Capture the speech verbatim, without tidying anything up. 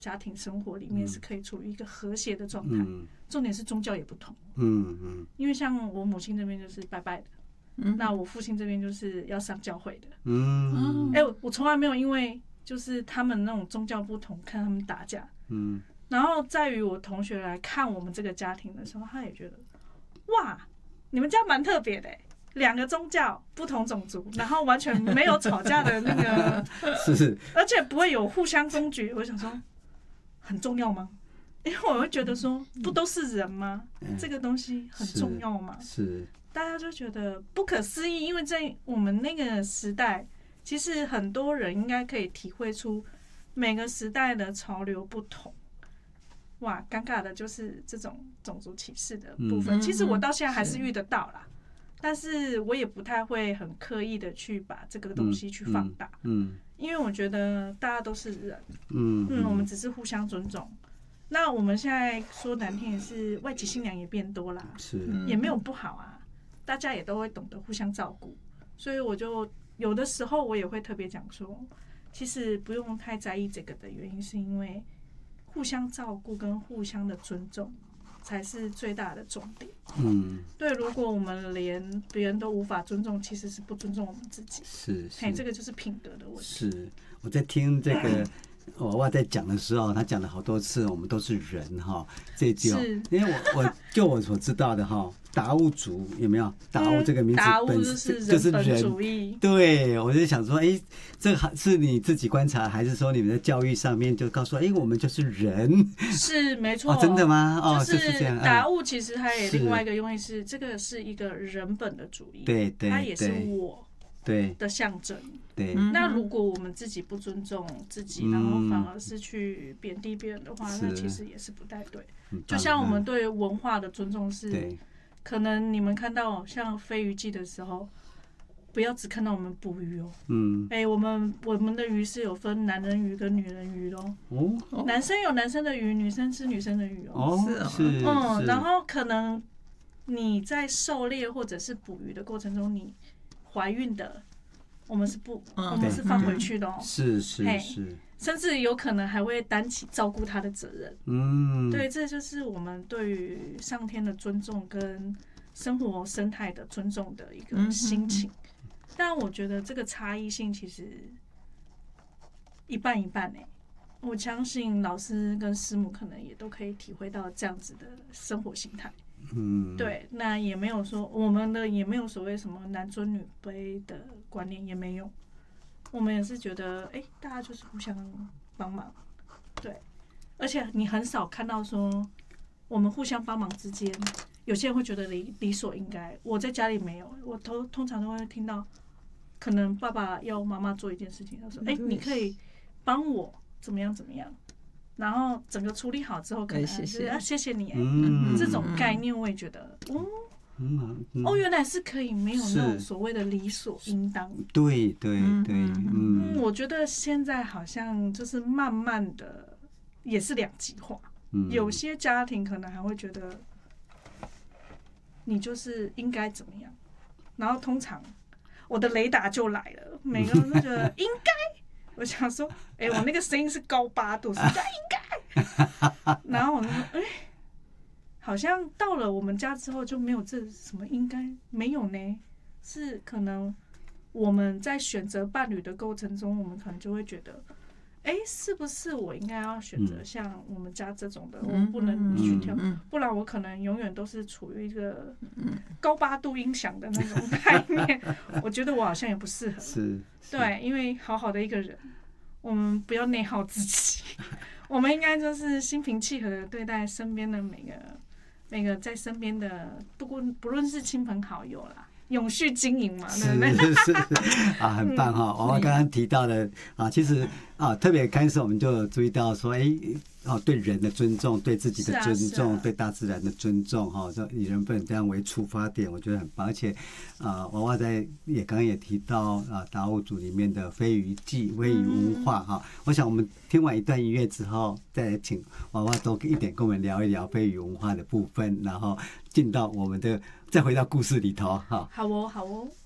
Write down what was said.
家庭生活里面是可以处于一个和谐的状态。 嗯， 重点是宗教也不同。 嗯嗯， 因为像我母亲这边就是拜拜的，嗯，那我父亲这边就是要上教会的。嗯，哎、欸，我从来没有因为就是他们那种宗教不同看他们打架。嗯，然后在于我同学来看我们这个家庭的时候，他也觉得哇，你们家蛮特别的、欸。两个宗教不同种族，然后完全没有吵架的那个， 是， 而且不会有互相攻击。我想说，很重要吗？因为我会觉得说，不都是人吗？嗯、这个东西很重要吗？ 是， 大家就觉得不可思议，因为在我们那个时代，其实很多人应该可以体会出每个时代的潮流不同。哇，尴尬的就是这种种族歧视的部分，嗯、其实我到现在还是遇得到啦。但是我也不太会很刻意的去把这个东西去放大，嗯，嗯因为我觉得大家都是人，嗯嗯，我们只是互相尊重。那我们现在说难听也是外籍新娘也变多啦，是，也没有不好啊，大家也都会懂得互相照顾，所以我就有的时候我也会特别讲说，其实不用太在意这个的原因，是因为互相照顾跟互相的尊重。才是最大的重点。嗯，对，如果我们连别人都无法尊重，其实是不尊重我们自己。 是， 嘿，这个就是品德的问题。 是，我在听这个娃娃在讲的时候，他讲了好多次，我们都是人哈，这句哦，因为我我就我所知道的哈。达悟族有没有？达悟这个名字本身就是人主义。 对，我就想说，哎、欸，这个是你自己观察，还是说你们的教育上面就告诉，哎、欸，我们就是人？ 是没错、 哦，真的吗？哦， 就是这样。 达悟其实它也另外一个用意是，这个是一个人本的主义， 对对， 它也是我对的象征。 对， 那如果我们自己不尊重自己，然后反而是去贬低别人的话，那其实也是不太对。就像我们对文化的尊重是。可能你们看到像飞鱼季的时候，不要只看到我们捕鱼哦。嗯。哎、欸，我们我们的鱼是有分男人鱼跟女人鱼咯。哦。男生有男生的鱼，女生吃女生的鱼哦。 哦，是。 嗯，然后可能你在狩猎或者是捕鱼的过程中，你怀孕的，我们是不，嗯、我们是放回去的哦。 是是是。 甚至有可能还会担起照顾他的责任。嗯，对，这就是我们对于上天的尊重跟生活生态的尊重的一个心情。嗯、但我觉得这个差异性其实一半一半诶、欸。我相信老师跟师母可能也都可以体会到这样子的生活形态。嗯，对，那也没有说我们的也没有所谓什么男尊女卑的观念，也没有。我们也是觉得，哎、欸，大家就是互相帮忙，对，而且你很少看到说我们互相帮忙之间，有些人会觉得理理所应该。我在家里没有，我都通常都会听到，可能爸爸要妈妈做一件事情，他说，哎、欸，你可以帮我怎么样怎么样，然后整个处理好之后，可能就是、欸、谢谢啊，谢谢你、欸，嗯，这种概念我也觉得，嗯。嗯嗯、哦，原来是可以没有那种所谓的理所应当。 对对对，嗯， 嗯，我觉得现在好像就是慢慢的也是两极化，嗯、有些家庭可能还会觉得你就是应该怎么样，然后通常我的雷达就来了，每个人都觉得应该。我想说，哎、欸，我那个声音是高八度，是叫应该，然后我就说，哎、欸。好像到了我们家之后就没有这什么应该没有呢，是可能我们在选择伴侣的过程中，我们可能就会觉得，哎、欸，是不是我应该要选择像我们家这种的，嗯、我们不能去挑，嗯、不然我可能永远都是处于一个高八度音响的那种概念。我觉得我好像也不适合， 是， 对，因为好好的一个人，我们不要内耗自己，我们应该就是心平气和的对待身边的每个。那个在身边的，不论不论是亲朋好友啦，永续经营嘛，对不对？ 是是啊，很棒哈！我们刚刚提到的啊，其实啊，特别开始我们就有注意到说，哎，哦，对人的尊重，对自己的尊重，对大自然的尊重，哈，说以人本这样为出发点，我觉得很棒。而且啊，娃娃在也刚刚也提到啊，达悟族里面的飞鱼祭、飞鱼文化哈。我想我们听完一段音乐之后，再请娃娃多一点跟我们聊一聊飞鱼文化的部分，然后进到我们的再回到故事里头哈。 好哦，好哦。